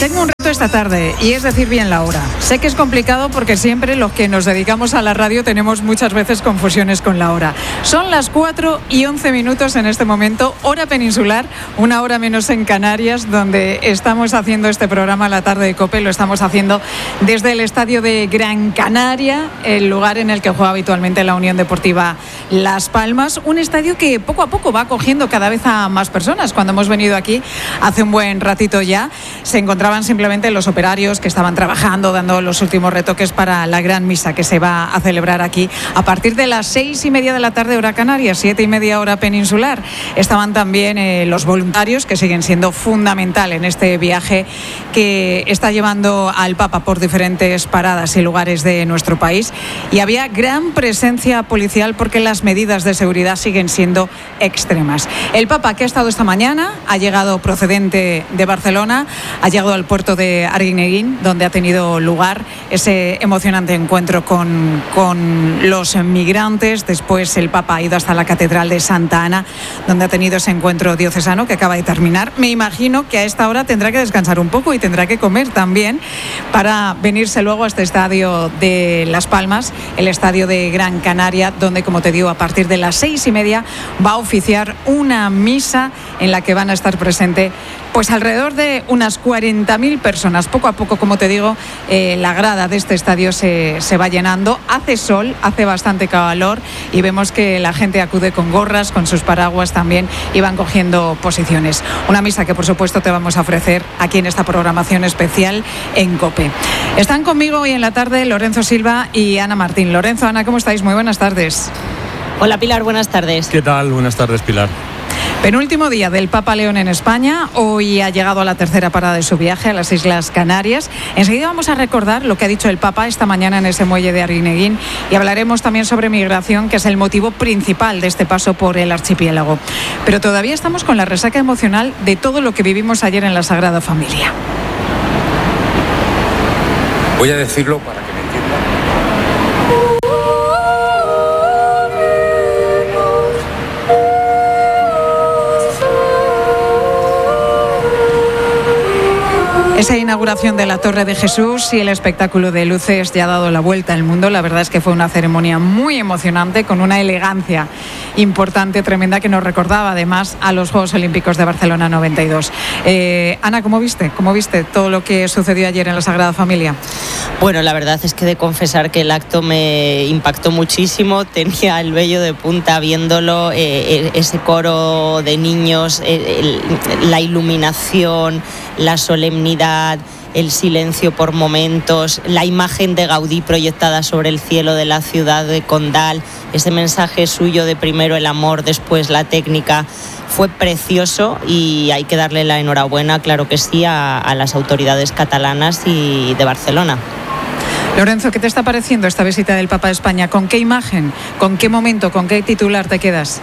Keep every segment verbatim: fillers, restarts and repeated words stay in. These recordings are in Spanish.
tengo un reto esta tarde y es decir bien la hora. Sé que es complicado porque siempre los que nos dedicamos a la radio tenemos muchas veces confusiones con la hora. Son las cuatro y once minutos en este momento, hora peninsular, una hora menos en Canarias, donde estamos haciendo este programa La Tarde de COPE. Lo estamos haciendo desde el estadio de Gran Canaria, el lugar en el que juega habitualmente la Unión Deportiva Las Palmas. Un estadio que poco a poco va acogiendo cada vez a más personas. Cuando hemos venido aquí hace un buen ratito ya, se encontraban simplemente los operarios que estaban trabajando, dando los últimos retoques para la gran misa que se va a celebrar aquí a partir de las seis y media de la tarde hora canaria, siete y media hora peninsular. Estaban también eh, los voluntarios, que siguen siendo fundamental en este viaje que está llevando al Papa por diferentes paradas y lugares de nuestro país, y había gran presencia policial porque las medidas de seguridad siguen siendo extremas. El Papa, que ha estado esta mañana, ha llegado procedente de Barcelona, ha llegado al puerto de Arguineguín, donde ha tenido lugar ese emocionante encuentro con, con los migrantes. Después el Papa ha ido hasta la Catedral de Santa Ana, donde ha tenido ese encuentro diocesano que acaba de terminar. Me imagino que a esta hora tendrá que descansar un poco y tendrá que comer también para venirse luego a este estadio de Las Palmas, el estadio de Gran Canaria, donde, como te digo, a partir de las seis y media va a oficiar una misa en la que van a estar presentes pues alrededor de unas cuarenta mil personas. Poco a poco, como te digo, eh, la grada de este estadio se, se va llenando. Hace sol, hace bastante calor y vemos que la gente acude con gorras, con sus paraguas también, y van cogiendo posiciones. Una misa que, por supuesto, te vamos a ofrecer aquí en esta programación especial en COPE. Están conmigo hoy en la tarde Lorenzo Silva y Ana Martín. Lorenzo, Ana, ¿cómo estáis? Muy buenas tardes. Hola, Pilar, buenas tardes. ¿Qué tal? Buenas tardes, Pilar. Penúltimo día del Papa León en España. Hoy ha llegado a la tercera parada de su viaje a las Islas Canarias. Enseguida vamos a recordar lo que ha dicho el Papa esta mañana en ese muelle de Arguineguín, y hablaremos también sobre migración, que es el motivo principal de este paso por el archipiélago. Pero todavía estamos con la resaca emocional de todo lo que vivimos ayer en la Sagrada Familia. Voy a decirlo para que me entiendan. Esa inauguración de la Torre de Jesús y el espectáculo de luces ya ha dado la vuelta al mundo. La verdad es que fue una ceremonia muy emocionante, con una elegancia importante, tremenda, que nos recordaba además a los Juegos Olímpicos de Barcelona noventa y dos. Eh, Ana, ¿cómo viste? ¿Cómo viste todo lo que sucedió ayer en la Sagrada Familia? Bueno, la verdad es que he de confesar que el acto me impactó muchísimo. Tenía el vello de punta viéndolo, eh, ese coro de niños, eh, el, la iluminación, la solemnidad, el silencio por momentos, la imagen de Gaudí proyectada sobre el cielo de la ciudad de Condal, ese mensaje suyo de primero el amor, después la técnica. Fue precioso y hay que darle la enhorabuena, claro que sí, a, a las autoridades catalanas y de Barcelona. Lorenzo, ¿qué te está pareciendo esta visita del Papa a España? ¿Con qué imagen, con qué momento, con qué titular te quedas?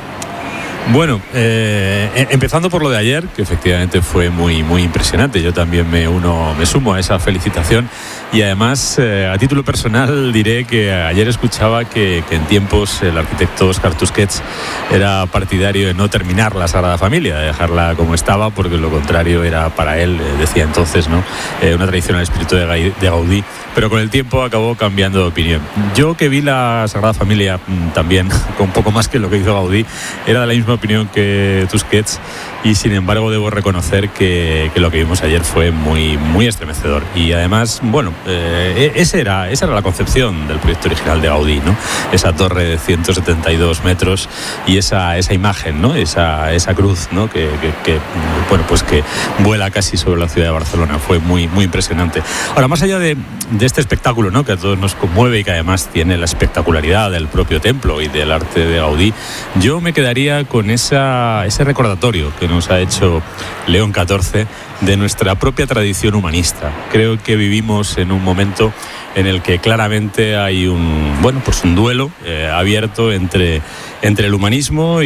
Bueno, eh, empezando por lo de ayer, que efectivamente fue muy, muy impresionante. Yo también me uno, me sumo a esa felicitación, y además, eh, a título personal, diré que ayer escuchaba que, que en tiempos el arquitecto Óscar Tusquets era partidario de no terminar la Sagrada Familia, de dejarla como estaba, porque lo contrario era para él, eh, decía entonces, ¿no? Eh, una traición al espíritu de Gaudí. Pero con el tiempo acabó cambiando de opinión. Yo, que vi la Sagrada Familia también con poco más que lo que hizo Gaudí, era de la misma opinión que Tusquets, y sin embargo debo reconocer que, que lo que vimos ayer fue muy, muy estremecedor. Y además, bueno, eh, ese era, esa era la concepción del proyecto original de Gaudí, ¿no? Esa torre de ciento setenta y dos metros y esa, esa imagen, ¿no? Esa, esa cruz, ¿no? Que, que, que, bueno, pues que vuela casi sobre la ciudad de Barcelona. Fue muy, muy impresionante. Ahora, más allá de, de este espectáculo, ¿no? Que a todos nos conmueve y que además tiene la espectacularidad del propio templo y del arte de Gaudí, yo me quedaría con esa, ese recordatorio que nos ha hecho León catorce de nuestra propia tradición humanista. Creo que vivimos en un momento en el que claramente hay un, bueno, pues un duelo eh, abierto entre entre el humanismo y,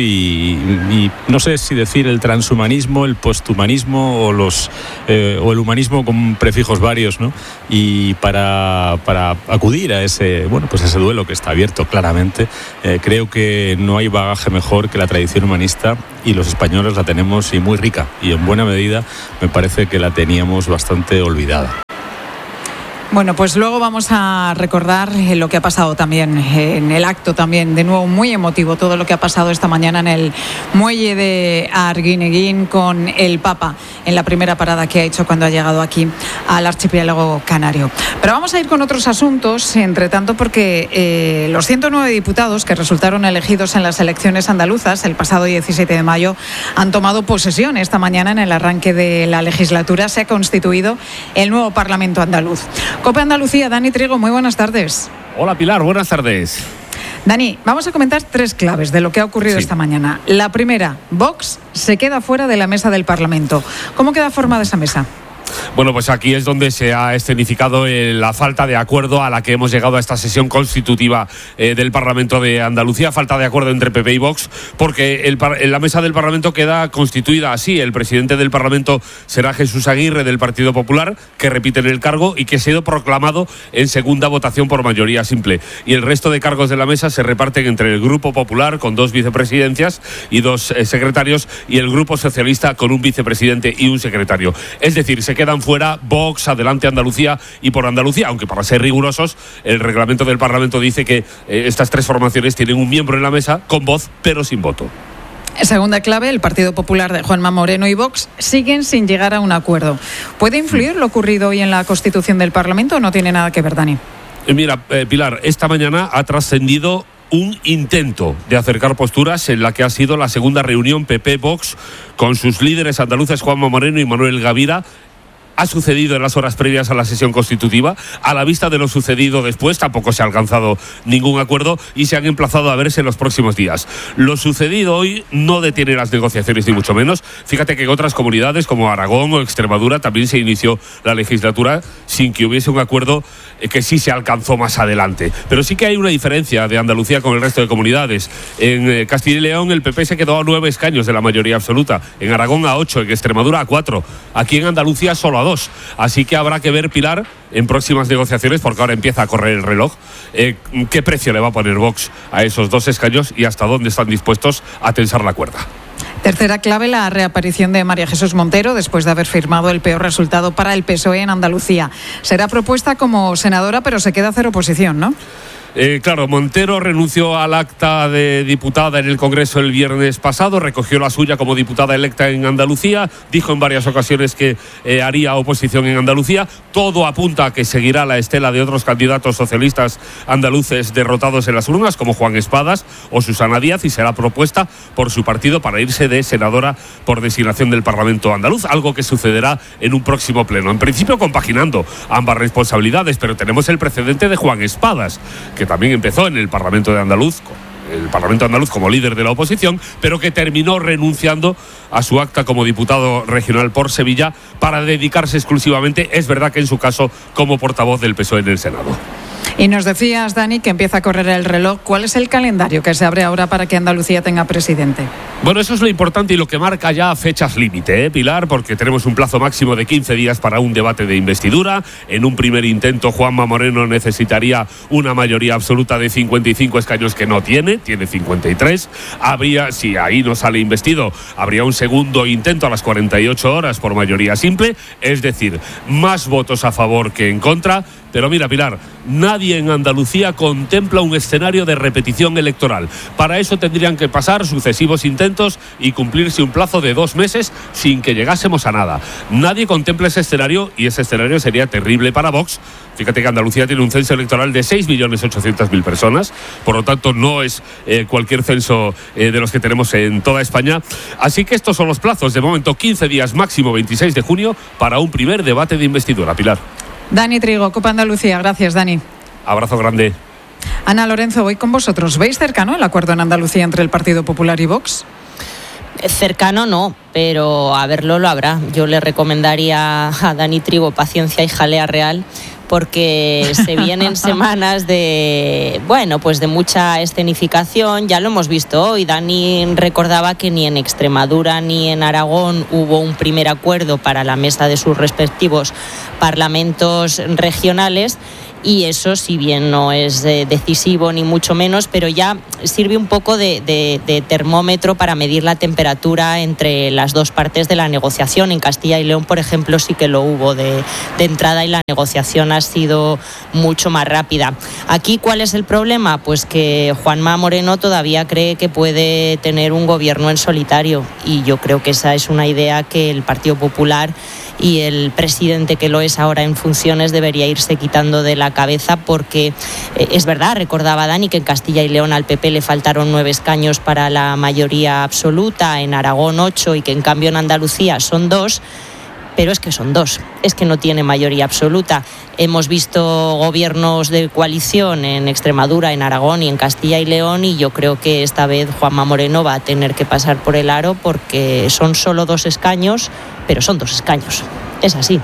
y no sé si decir el transhumanismo, el posthumanismo o los eh, o el humanismo con prefijos varios, ¿no? Y para, para acudir a ese bueno pues ese duelo que está abierto claramente, eh, creo que no hay bagaje mejor que la tradición humanista, y los españoles la tenemos y muy rica, y en buena medida me parece que la teníamos bastante olvidada. Bueno, pues luego vamos a recordar lo que ha pasado también en el acto, también de nuevo muy emotivo, todo lo que ha pasado esta mañana en el muelle de Arguineguín con el Papa en la primera parada que ha hecho cuando ha llegado aquí al archipiélago canario. Pero vamos a ir con otros asuntos, entre tanto, porque eh, los ciento nueve diputados que resultaron elegidos en las elecciones andaluzas el pasado diecisiete de mayo han tomado posesión esta mañana en el arranque de la legislatura. Se ha constituido el nuevo Parlamento andaluz. COPE Andalucía, Dani Trigo, muy buenas tardes. Hola Pilar, buenas tardes. Dani, vamos a comentar tres claves de lo que ha ocurrido sí. esta mañana. La primera, Vox se queda fuera de la mesa del Parlamento. ¿Cómo queda formada esa mesa? Bueno, pues aquí es donde se ha escenificado eh, la falta de acuerdo a la que hemos llegado a esta sesión constitutiva eh, del Parlamento de Andalucía. Falta de acuerdo entre P P y Vox, porque el, en la mesa del Parlamento queda constituida así. El presidente del Parlamento será Jesús Aguirre, del Partido Popular, que repite en el cargo y que ha sido proclamado en segunda votación por mayoría simple. Y el resto de cargos de la mesa se reparten entre el Grupo Popular, con dos vicepresidencias y dos eh, secretarios, y el Grupo Socialista, con un vicepresidente y un secretario. Es decir, se quedan fuera Vox, Adelante Andalucía y Por Andalucía, aunque para ser rigurosos, el reglamento del Parlamento dice que eh, estas tres formaciones tienen un miembro en la mesa con voz, pero sin voto. Segunda clave, el Partido Popular de Juanma Moreno y Vox siguen sin llegar a un acuerdo. ¿Puede influir lo ocurrido hoy en la constitución del Parlamento o no tiene nada que ver, Dani? Eh, mira, eh, Pilar, esta mañana ha trascendido un intento de acercar posturas en la que ha sido la segunda reunión P P-Vox con sus líderes andaluces Juanma Moreno y Manuel Gavira. Ha sucedido en las horas previas a la sesión constitutiva. A la vista de lo sucedido después, tampoco se ha alcanzado ningún acuerdo y se han emplazado a verse en los próximos días. Lo sucedido hoy no detiene las negociaciones, ni mucho menos. Fíjate que en otras comunidades como Aragón o Extremadura también se inició la legislatura sin que hubiese un acuerdo que sí se alcanzó más adelante. Pero sí que hay una diferencia de Andalucía con el resto de comunidades. En Castilla y León el P P se quedó a nueve escaños de la mayoría absoluta. En Aragón a ocho, en Extremadura a cuatro. Aquí en Andalucía solo a dos. Así que habrá que ver, Pilar, en próximas negociaciones, porque ahora empieza a correr el reloj, eh, qué precio le va a poner Vox a esos dos escaños y hasta dónde están dispuestos a tensar la cuerda. Tercera clave, la reaparición de María Jesús Montero después de haber firmado el peor resultado para el P S O E en Andalucía. Será propuesta como senadora, pero se queda a hacer oposición, ¿no? Eh, claro, Montero renunció al acta de diputada en el Congreso el viernes pasado, recogió la suya como diputada electa en Andalucía, dijo en varias ocasiones que eh, haría oposición en Andalucía. Todo apunta a que seguirá la estela de otros candidatos socialistas andaluces derrotados en las urnas, como Juan Espadas o Susana Díaz, y será propuesta por su partido para irse de senadora por designación del Parlamento andaluz, algo que sucederá en un próximo pleno. En principio compaginando ambas responsabilidades, pero tenemos el precedente de Juan Espadas, que también empezó en el Parlamento de Andaluz, el Parlamento andaluz como líder de la oposición, pero que terminó renunciando a su acta como diputado regional por Sevilla para dedicarse exclusivamente, es verdad que en su caso, como portavoz del P S O E en el Senado. Y nos decías, Dani, que empieza a correr el reloj. ¿Cuál es el calendario que se abre ahora para que Andalucía tenga presidente? Bueno, eso es lo importante y lo que marca ya fechas límite, ¿eh, Pilar? Porque tenemos un plazo máximo de quince días para un debate de investidura. En un primer intento, Juanma Moreno necesitaría una mayoría absoluta de cincuenta y cinco escaños que no tiene, tiene cincuenta y tres. Habría, si ahí no sale investido, habría un segundo intento a las cuarenta y ocho horas por mayoría simple, es decir, más votos a favor que en contra. Pero mira, Pilar, nadie en Andalucía contempla un escenario de repetición electoral. Para eso tendrían que pasar sucesivos intentos y cumplirse un plazo de dos meses sin que llegásemos a nada. Nadie contempla ese escenario y ese escenario sería terrible para Vox. Fíjate que Andalucía tiene un censo electoral de seis millones ochocientas mil personas, por lo tanto no es eh, cualquier censo eh, de los que tenemos en toda España. Así que estos son los plazos. De momento quince días, máximo veintiséis de junio, para un primer debate de investidura, Pilar. Dani Trigo, COPE Andalucía. Gracias, Dani. Abrazo grande. Ana Lorenzo, voy con vosotros. ¿Veis cercano el acuerdo en Andalucía entre el Partido Popular y Vox? Cercano no, pero a verlo lo habrá. Yo le recomendaría a Dani Trigo paciencia y jalea real, porque se vienen semanas de, bueno, pues de mucha escenificación. Ya lo hemos visto hoy. Dani recordaba que ni en Extremadura ni en Aragón hubo un primer acuerdo para la mesa de sus respectivos parlamentos regionales. Y eso, si bien no es eh, decisivo ni mucho menos, pero ya sirve un poco de, de, de termómetro para medir la temperatura entre las dos partes de la negociación. En Castilla y León, por ejemplo, sí que lo hubo de, de entrada y la negociación ha sido mucho más rápida. Aquí, ¿cuál es el problema? Pues que Juanma Moreno todavía cree que puede tener un gobierno en solitario, y yo creo que esa es una idea que el Partido Popular y el presidente que lo es ahora en funciones debería irse quitando de la cabeza, porque eh, es verdad, recordaba Dani, que en Castilla y León al P P le faltaron nueve escaños para la mayoría absoluta, en Aragón ocho, y que en cambio en Andalucía son dos, pero es que son dos, es que no tiene mayoría absoluta. Hemos visto gobiernos de coalición en Extremadura, en Aragón y en Castilla y León, y yo creo que esta vez Juanma Moreno va a tener que pasar por el aro, porque son solo dos escaños, pero son dos escaños. Es así.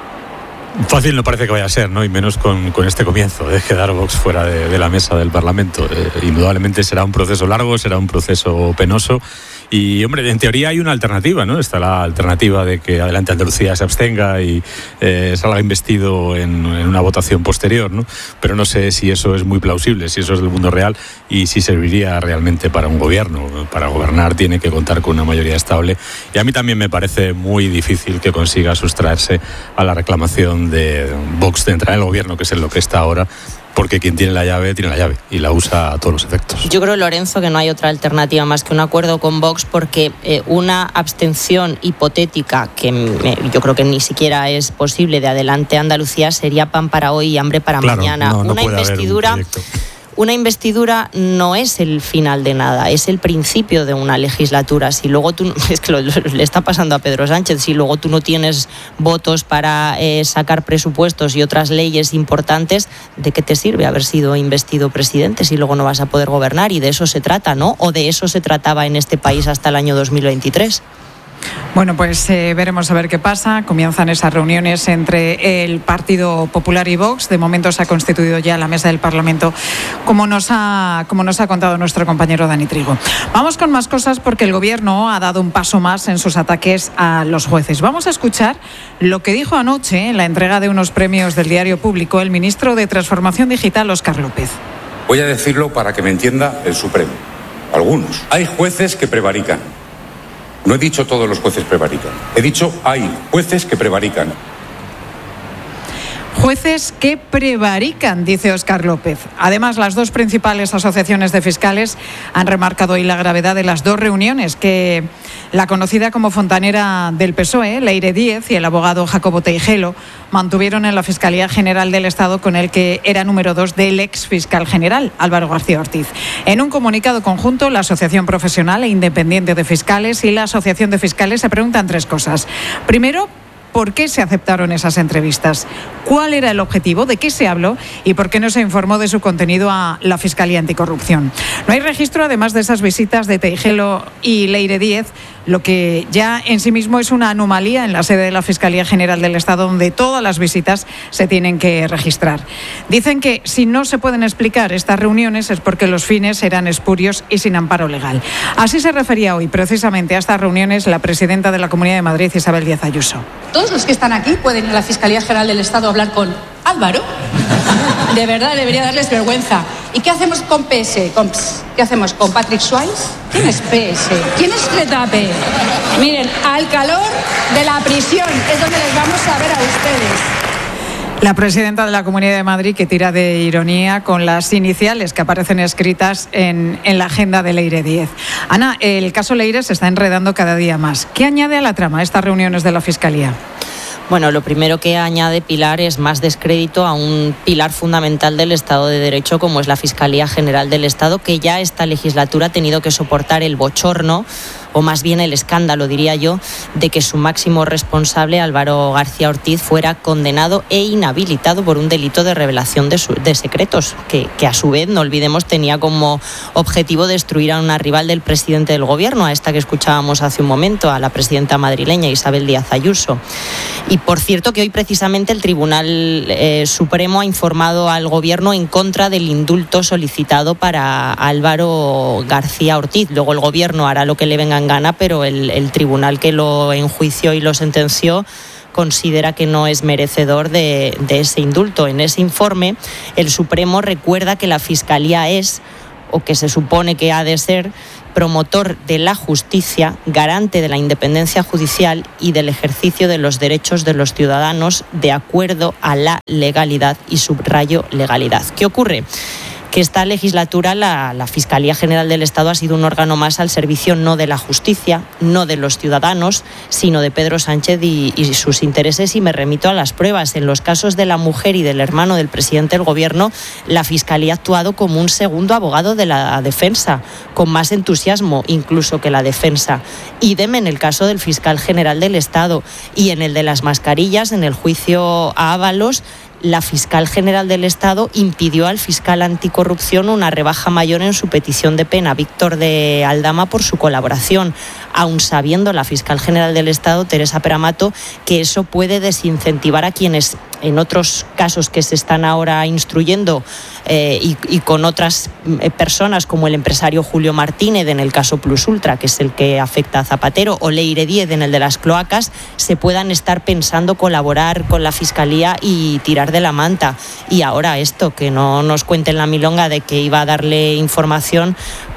Fácil no parece que vaya a ser, ¿no? Y menos con, con este comienzo de quedar Vox fuera de, de la mesa del Parlamento. Eh, indudablemente será un proceso largo, será un proceso penoso. Y, hombre, en teoría hay una alternativa, ¿no? Está la alternativa de que Adelante Andalucía se abstenga y eh, salga investido en, en una votación posterior, ¿no? Pero no sé si eso es muy plausible, si eso es del mundo real y si serviría realmente para un gobierno. Para gobernar tiene que contar con una mayoría estable. Y a mí también me parece muy difícil que consiga sustraerse a la reclamación de Vox de entrar en el gobierno, que es en lo que está ahora, porque quien tiene la llave, tiene la llave y la usa a todos los efectos. Yo creo, Lorenzo, que no hay otra alternativa más que un acuerdo con Vox, porque eh, una abstención hipotética, que me, yo creo que ni siquiera es posible, de Adelante Andalucía, sería pan para hoy y hambre para claro, mañana. No, no una puede investidura... haber un proyecto. Una investidura no es el final de nada, es el principio de una legislatura. Si luego tú, es que lo, lo, le está pasando a Pedro Sánchez, si luego tú no tienes votos para eh, sacar presupuestos y otras leyes importantes, ¿de qué te sirve haber sido investido presidente si luego no vas a poder gobernar? Y de eso se trata, ¿no? O de eso se trataba en este país hasta el año dos mil veintitrés. Bueno, pues eh, veremos a ver qué pasa. Comienzan esas reuniones entre el Partido Popular y Vox. De momento se ha constituido ya la mesa del Parlamento, como nos ha, como nos ha contado nuestro compañero Dani Trigo. Vamos con más cosas, porque el Gobierno ha dado un paso más en sus ataques a los jueces. Vamos a escuchar lo que dijo anoche en la entrega de unos premios del Diario Público el ministro de Transformación Digital, Óscar López. Voy a decirlo para que me entienda el Supremo. Algunos. Hay jueces que prevarican. No he dicho todos los jueces prevarican. He dicho hay jueces que prevarican. Jueces que prevarican, dice Óscar López. Además, las dos principales asociaciones de fiscales han remarcado hoy la gravedad de las dos reuniones que la conocida como fontanera del P S O E, Leire Díez, y el abogado Jacobo Teijelo mantuvieron en la Fiscalía General del Estado, con el que era número dos del ex fiscal general, Álvaro García Ortiz. En un comunicado conjunto, la Asociación Profesional e Independiente de Fiscales y la Asociación de Fiscales se preguntan tres cosas. Primero, ¿por qué se aceptaron esas entrevistas? ¿Cuál era el objetivo? ¿De qué se habló? ¿Y por qué no se informó de su contenido a la Fiscalía Anticorrupción? No hay registro, además de esas visitas de Teijelo y Leire Díez, lo que ya en sí mismo es una anomalía en la sede de la Fiscalía General del Estado, donde todas las visitas se tienen que registrar. Dicen que si no se pueden explicar estas reuniones es porque los fines eran espurios y sin amparo legal. Así se refería hoy precisamente a estas reuniones la presidenta de la Comunidad de Madrid, Isabel Díaz Ayuso. Todos los que están aquí pueden ir a la Fiscalía General del Estado a hablar con Álvaro. De verdad, debería darles vergüenza. ¿Y qué hacemos con P S? ¿Con P S? ¿Qué hacemos con Patrick Swayze? ¿Quién es P S? ¿Quién es Retape? Miren, al calor de la prisión es donde les vamos a ver a ustedes. La presidenta de la Comunidad de Madrid, que tira de ironía con las iniciales que aparecen escritas en, en la agenda de Leire Díez. Ana, el caso Leire se está enredando cada día más. ¿Qué añade a la trama estas reuniones de la Fiscalía? Bueno, lo primero que añade Pilar es más descrédito a un pilar fundamental del Estado de Derecho, como es la Fiscalía General del Estado, que ya esta legislatura ha tenido que soportar el bochorno o más bien el escándalo, diría yo, de que su máximo responsable, Álvaro García Ortiz, fuera condenado e inhabilitado por un delito de revelación de, su, de secretos, que, que a su vez, no olvidemos, tenía como objetivo destruir a una rival del presidente del gobierno, a esta que escuchábamos hace un momento, a la presidenta madrileña Isabel Díaz Ayuso. Y por cierto que hoy precisamente el Tribunal eh, Supremo ha informado al gobierno en contra del indulto solicitado para Álvaro García Ortiz. Luego el gobierno hará lo que le venga en gana, pero el, el tribunal que lo enjuició y lo sentenció considera que no es merecedor de, de ese indulto. En ese informe, el Supremo recuerda que la Fiscalía es, o que se supone que ha de ser, promotor de la justicia, garante de la independencia judicial y del ejercicio de los derechos de los ciudadanos de acuerdo a la legalidad, y subrayo legalidad. ¿Qué ocurre? Que esta legislatura la, la Fiscalía General del Estado ha sido un órgano más al servicio no de la justicia, no de los ciudadanos, sino de Pedro Sánchez y, y sus intereses, y me remito a las pruebas. En los casos de la mujer y del hermano del presidente del gobierno, la Fiscalía ha actuado como un segundo abogado de la defensa, con más entusiasmo incluso que la defensa. Idem en el caso del fiscal general del Estado, y en el de las mascarillas, en el juicio a Ábalos, la fiscal general del Estado impidió al fiscal anticorrupción una rebaja mayor en su petición de pena, Víctor de Aldama, por su colaboración, aun sabiendo la fiscal general del Estado, Teresa Peramato, que eso puede desincentivar a quienes, en otros casos que se están ahora instruyendo eh, y, y con otras personas, como el empresario Julio Martínez en el caso Plus Ultra, que es el que afecta a Zapatero, o Leire Díez en el de las cloacas, se puedan estar pensando colaborar con la Fiscalía y tirar de la manta. Y ahora esto, que no nos cuenten la milonga de que iba a darle información,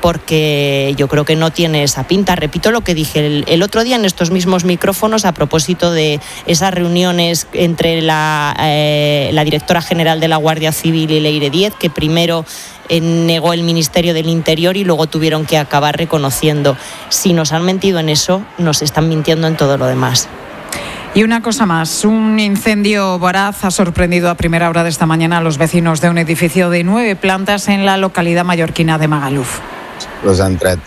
porque yo creo que no tiene esa pinta. Repito lo que dije el, el otro día en estos mismos micrófonos a propósito de esas reuniones entre la, eh, la directora general de la Guardia Civil y Leire Díez, que primero eh, negó el Ministerio del Interior y luego tuvieron que acabar reconociendo. Si nos han mentido en eso, nos están mintiendo en todo lo demás. Y una cosa más, un incendio voraz ha sorprendido a primera hora de esta mañana a los vecinos de un edificio de nueve plantas en la localidad mallorquina de Magaluf. Les han tret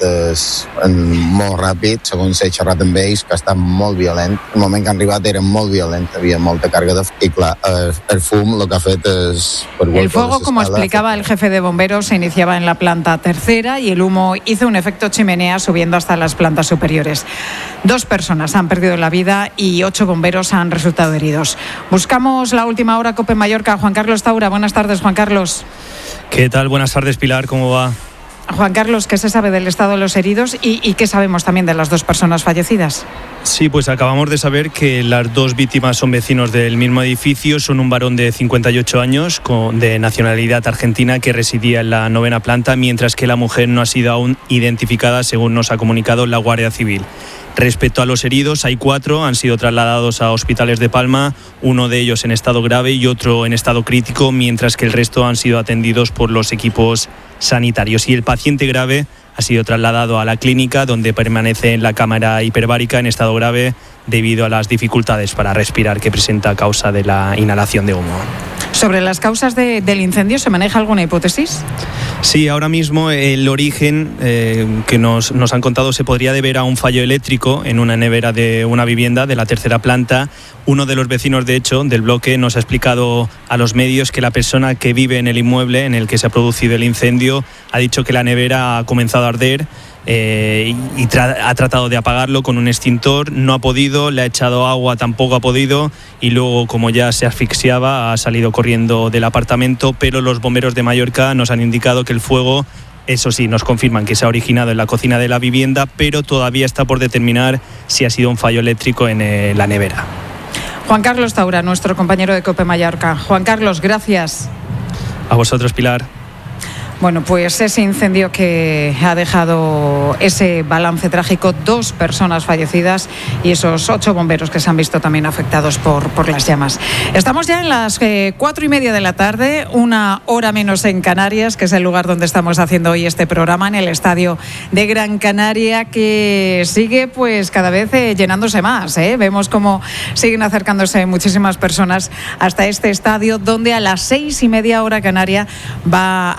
molt ràpid, segons he xerrat amb ells, que està molt violent. El moment que han arribat era molt violent, havia molta càrrega de... I clar, el fum lo que ha fet és... El fuego, como explicaba el jefe de bomberos, se iniciaba en la planta tercera y el humo hizo un efecto chimenea subiendo hasta las plantas superiores. Dos personas han perdido la vida y ocho bomberos han resultado heridos. Buscamos la última hora COPE Mallorca. Juan Carlos Taura, buenas tardes, Juan Carlos. ¿Qué tal? Buenas tardes, Pilar, ¿cómo va? Juan Carlos, ¿qué se sabe del estado de los heridos y, y qué sabemos también de las dos personas fallecidas? Sí, pues acabamos de saber que las dos víctimas son vecinos del mismo edificio. Son un varón de cincuenta y ocho años con, de nacionalidad argentina que residía en la novena planta, mientras que la mujer no ha sido aún identificada, según nos ha comunicado la Guardia Civil. Respecto a los heridos, hay cuatro, han sido trasladados a hospitales de Palma, uno de ellos en estado grave y otro en estado crítico, mientras que el resto han sido atendidos por los equipos sanitarios. Y el paciente grave ha sido trasladado a la clínica, donde permanece en la cámara hiperbárica en estado grave debido a las dificultades para respirar que presenta a causa de la inhalación de humo. ¿Sobre las causas de, del incendio se maneja alguna hipótesis? Sí, ahora mismo el origen eh, que nos, nos han contado se podría deber a un fallo eléctrico en una nevera de una vivienda de la tercera planta. Uno de los vecinos, de hecho, del bloque nos ha explicado a los medios que la persona que vive en el inmueble en el que se ha producido el incendio ha dicho que la nevera ha comenzado a arder eh, y tra- ha tratado de apagarlo con un extintor, no ha podido, le ha echado agua, tampoco ha podido, y luego, como ya se asfixiaba, ha salido corriendo del apartamento, pero los bomberos de Mallorca nos han indicado que el fuego, eso sí, nos confirman que se ha originado en la cocina de la vivienda, pero todavía está por determinar si ha sido un fallo eléctrico en eh, la nevera. Juan Carlos Taura, nuestro compañero de COPE Mallorca. Juan Carlos, gracias. A vosotros, Pilar. Bueno, pues ese incendio que ha dejado ese balance trágico, dos personas fallecidas y esos ocho bomberos que se han visto también afectados por, por las llamas. Estamos ya en las eh, cuatro y media de la tarde, una hora menos en Canarias, que es el lugar donde estamos haciendo hoy este programa, en el estadio de Gran Canaria, que sigue pues cada vez eh, llenándose más. ¿eh? Vemos cómo siguen acercándose muchísimas personas hasta este estadio, donde a las seis y media hora canaria va a aparecer por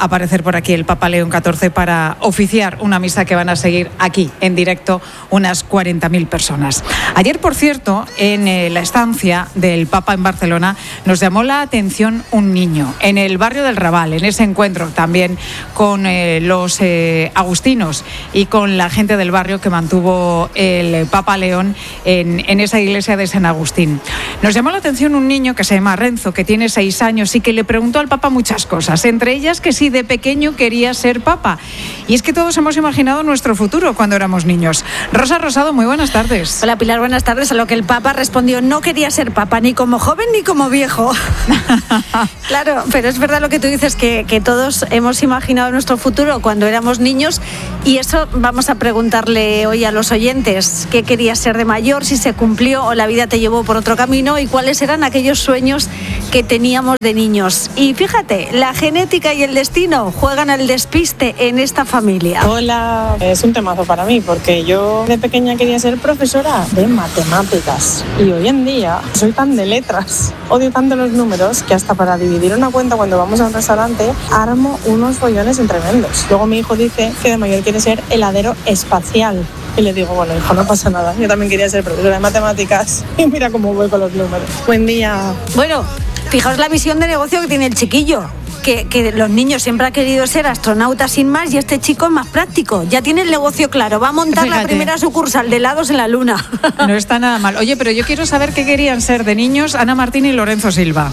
por aquí el Papa León catorce para oficiar una misa que van a seguir aquí en directo unas cuarenta mil personas. Ayer, por cierto, en eh, la estancia del Papa en Barcelona nos llamó la atención un niño en el barrio del Raval, en ese encuentro también con eh, los eh, agustinos y con la gente del barrio que mantuvo el Papa León en, en esa iglesia de San Agustín. Nos llamó la atención un niño que se llama Renzo, que tiene seis años y que le preguntó al Papa muchas cosas, entre ellas que si de pequeño quería ser Papa. Y es que todos hemos imaginado nuestro futuro cuando éramos niños. Rosa Rosado, muy buenas tardes. Hola Pilar, buenas tardes. A lo que el Papa respondió, no quería ser Papa ni como joven ni como viejo. Claro, pero es verdad lo que tú dices, que, que todos hemos imaginado nuestro futuro cuando éramos niños, y eso vamos a preguntarle hoy a los oyentes. ¿Qué querías ser de mayor? Si se cumplió o la vida te llevó por otro camino, y cuáles eran aquellos sueños que teníamos de niños. Y fíjate, la genética y el destino juegan al despiste en esta familia. Hola, es un temazo para mí porque yo de pequeña quería ser profesora de matemáticas y hoy en día soy tan de letras, odio tanto los números que hasta para dividir una cuenta cuando vamos a un restaurante armo unos follones tremendos. Luego mi hijo dice que de mayor quiere ser heladero espacial. Y le digo, bueno, hijo, no pasa nada. Yo también quería ser profesora de matemáticas. Y mira cómo voy con los números. Buen día. Bueno, fijaos la visión de negocio que tiene el chiquillo. Que, que los niños siempre han querido ser astronautas sin más, y este chico es más práctico. Ya tiene el negocio claro. Va a montar Fíjate. la primera sucursal de helados en la Luna. No está nada mal. Oye, pero yo quiero saber qué querían ser de niños Ana Martín y Lorenzo Silva.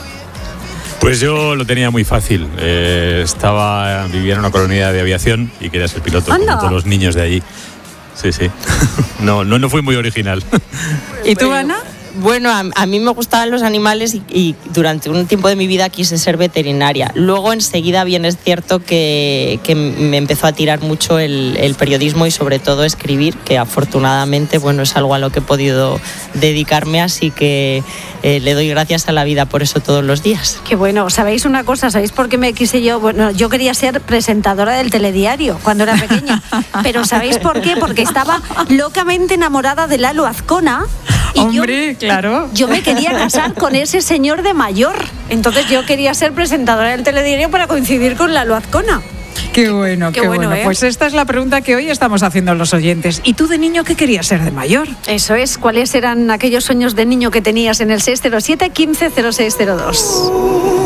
Pues yo lo tenía muy fácil. Eh, estaba, vivía en una colonia de aviación y quería ser piloto, Anda. como todos los niños de allí. Sí, sí. No, no, no fui muy original. ¿Y tú, Ana? Bueno, a, a mí me gustaban los animales y, y durante un tiempo de mi vida quise ser veterinaria. Luego, enseguida, bien es cierto que, que me empezó a tirar mucho el, el periodismo y sobre todo escribir, que afortunadamente, bueno, es algo a lo que he podido dedicarme, así que eh, le doy gracias a la vida por eso todos los días. Qué bueno. ¿Sabéis una cosa? ¿Sabéis por qué me quise yo? Bueno, yo quería ser presentadora del telediario cuando era pequeña. Pero ¿sabéis por qué? Porque estaba locamente enamorada de Lalo Azcona. Y Hombre, yo, claro. Yo me quería casar con ese señor de mayor. Entonces yo quería ser presentadora del telediario para coincidir con Lalo Azcona. Qué bueno, qué, qué bueno. bueno. ¿eh? Pues esta es la pregunta que hoy estamos haciendo a los oyentes. ¿Y tú de niño qué querías ser de mayor? Eso es. ¿Cuáles eran aquellos sueños de niño que tenías en el seis cero siete, quince cero seis cero dos?